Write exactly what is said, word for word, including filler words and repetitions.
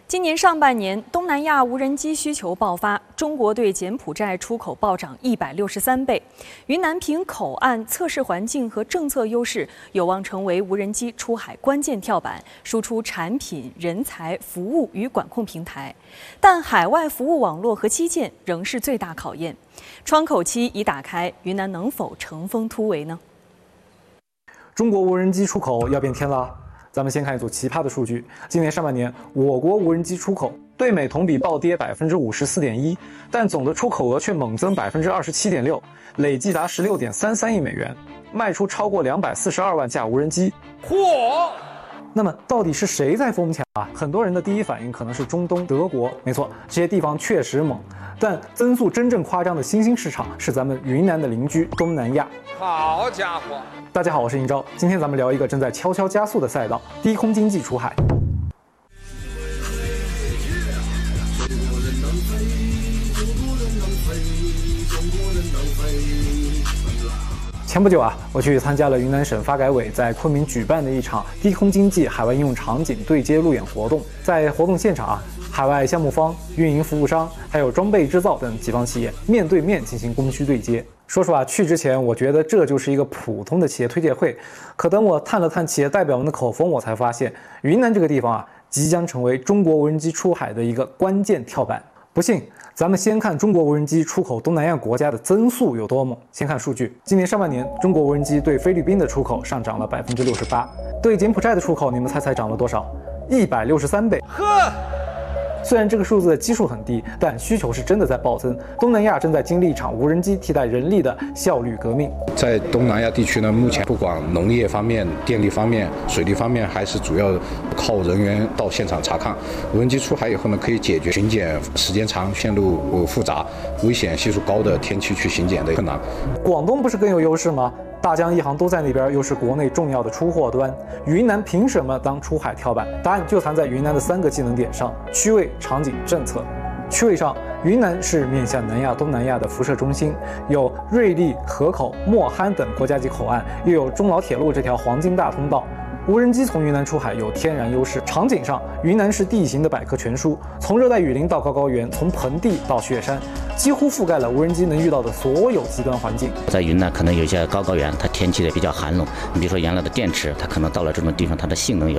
今年上半年，东南亚无人机需求爆发，中国对柬埔寨出口暴涨一百六十三倍。云南凭口岸、测试环境和政策优势，有望成为无人机出海关键跳板，输出产品、人才、服务与管控平台。但海外服务网络和基建仍是最大考验。窗口期已打开，云南能否乘风突围呢？ 中国无人机出口要变天了。咱们先看一组奇葩的数据。今年上半年，我国无人机出口对美同比暴跌百分之五十四点一，但总的出口额却猛增百分之二十七点六，累计达十六点三三亿美元，卖出超过两百四十二万架无人机。嚯！那么到底是谁在疯抢啊？很多人的第一反应可能是中东、德国，没错，这些地方确实猛。但增速真正夸张的新兴市场是咱们云南的邻居东南亚。 好家伙！ 大家好，我是应钊，今天咱们聊一个正在悄悄加速的赛道——低空经济出海。前不久啊，我去参加了云南省发改委在昆明举办的一场低空经济海外应用场景对接路演活动。在活动现场啊，海外项目方、运营服务商，还有装备制造等几方企业面对面进行供需对接。说实话，去之前我觉得这就是一个普通的企业推介会，可等我探了探企业代表们的口风，我才发现云南这个地方啊，即将成为中国无人机出海的一个关键跳板。不信，咱们先看中国无人机出口东南亚国家的增速有多猛。先看数据，今年上半年，中国无人机对菲律宾的出口上涨了百分之六十八，对柬埔寨的出口，你们猜猜涨了多少？一百六十三倍。呵。虽然这个数字的基数很低，但需求是真的在暴增。东南亚正在经历一场无人机替代人力的效率革命。 在东南亚地区呢，目前不管农业方面、电力方面、水利方面，还是主要靠人员到现场查看。无人机出海以后呢，可以解决巡检时间长、线路复杂、危险系数高的天气去巡检的困难。 广东不是更有优势吗？大疆一航都在那边，又是国内重要的出货端，云南凭什么当出海跳板？答案就藏在云南的三个技能点上：区位、场景、政策。区位上，云南是面向南亚、东南亚的辐射中心，有瑞丽、河口、莫罕等国家级口岸，又有中老铁路这条黄金大通道。无人机从云南出海有天然优势。场景上，云南是地形的百科全书，从热带雨林到高高原，从盆地到雪山，几乎覆盖了无人机能遇到的所有极端环境。 在云南可能有些高高原，它天气的比较寒冷，你比如说原来的电池，它可能到了这种地方，它的性能有